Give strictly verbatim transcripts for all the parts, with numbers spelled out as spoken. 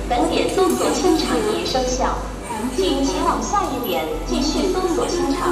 本点搜索清场已生效，请前往下一点继续搜索清场。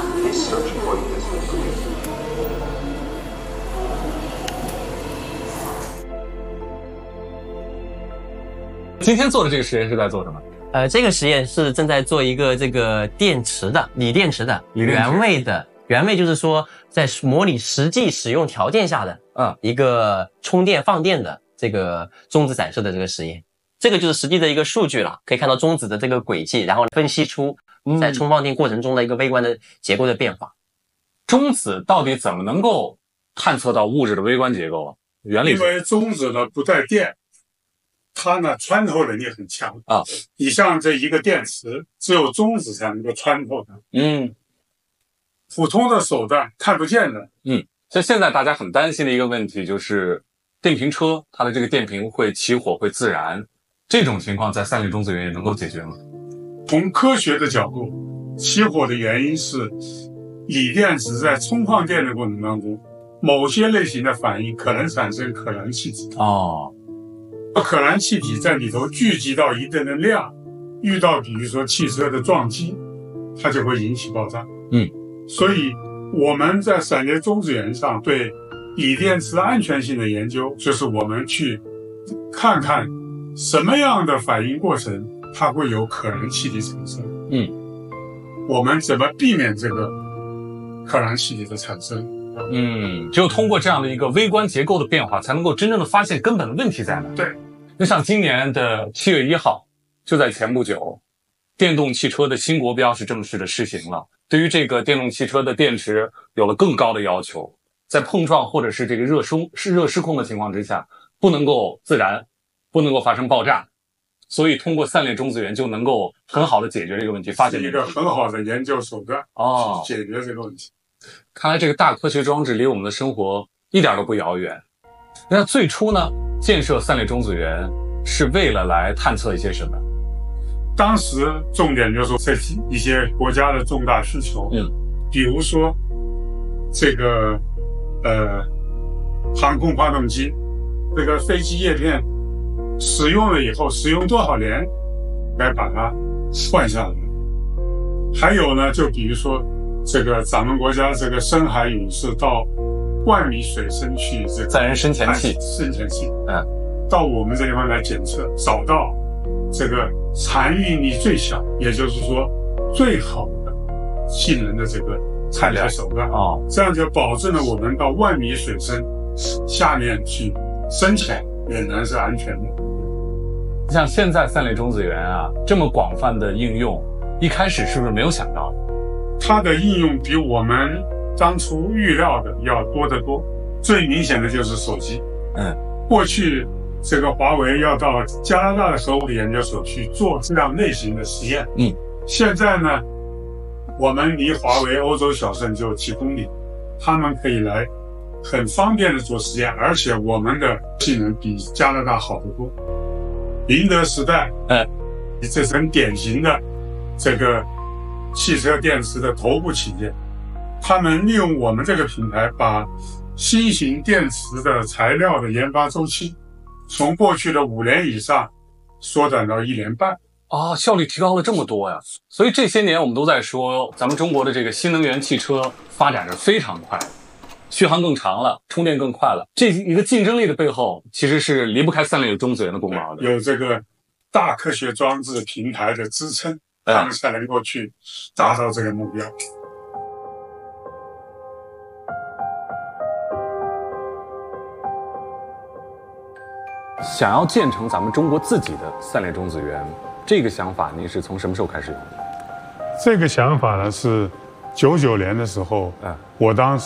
今天做的这个实验是在做什么？ 呃，这个实验是正在做一个这个电池的锂电池的原位的原位，就是说在模拟实际使用条件下的嗯一个充电放电的这个中子散射的这个实验。这个就是实际的一个数据了，可以看到中子的这个轨迹，然后分析出在充放电过程中的一个微观的结构的变化。 中子到底怎么能够探测到物质的微观结构啊？原理因为中子呢不带电，它呢穿透能力很强啊。你像这一个电池，只有中子才能够穿透的。嗯，普通的手段看不见的。 嗯，像现在大家很担心的一个问题就是电瓶车，它的这个电瓶会起火会自燃，这种情况在三类中子源也能够解决吗？ 从科学的角度，起火的原因是锂电池在充放电的过程当中，某些类型的反应可能产生可燃气体。哦。可燃气体在里头聚集到一定的量，遇到比如说汽车的撞击，它就会引起爆炸。嗯，所以我们在闪电中子源上对锂电池安全性的研究，就是我们去看看什么样的反应过程它会有可燃气体产生。嗯，我们怎么避免这个可燃气体的产生？ 嗯，只有通过这样的一个微观结构的变化，才能够真正的发现根本的问题在哪。 对。 那像今年的七月一号，就在前不久，电动汽车的新国标是正式的施行了。对于这个电动汽车的电池有了更高的要求，在碰撞或者是这个热失是热失控的情况之下，不能够自燃，不能够发生爆炸。所以通过散列中子源就能够很好的解决这个问题，发现一个很好的研究手段哦，解决这个问题。 看来这个大科学装置离我们的生活一点都不遥远。那最初呢，建设散列中子源是为了来探测一些什么？ 当时重点就是这一些国家的重大需求，嗯，比如说这个呃航空发动机，这个飞机叶片使用了以后，使用多少年该把它换下来。还有呢，就比如说这个咱们国家这个深海勇士到万米水深去这个载人深潜器， 深潜器，嗯，到我们这地方来检测，找到这个残余力最小，也就是说最好的性能的这个探测手段啊，这样就保证了我们到万米水深下面去深潜仍然是安全的。 像现在散列中子源啊这么广泛的应用，一开始是不是没有想到？ 它的应用比我们当初预料的要多得多。最明显的就是手机，嗯，过去这个华为要到加拿大的核物理研究所去做这样类型的实验，嗯，现在呢，我们离华为欧洲小镇就几公里，他们可以来很方便的做实验，而且我们的性能比加拿大好得多。宁德时代，嗯，这是很典型的这个汽车电池的头部企业，他们利用我们这个品牌，把新型电池的材料的研发周期从过去的五年以上缩短到一年半。 哦，效率提高了这么多呀！所以这些年我们都在说，咱们中国的这个新能源汽车发展的非常快，续航更长了，充电更快了。这一个竞争力的背后，其实是离不开散列中子源的功劳的。 有这个大科学装置平台的支撑，他们才能够去达到这个目标。 想要建成咱们中国自己的散列中子源，这个想法您是从什么时候开始有的？ 这个想法呢是九九年的时候，嗯，我当时